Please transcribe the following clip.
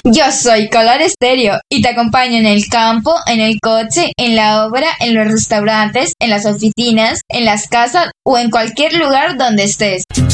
Yo soy Color Estéreo y te acompaño en el campo, en el coche, en la obra, en los restaurantes, en las oficinas, en las casas o en cualquier lugar donde estés.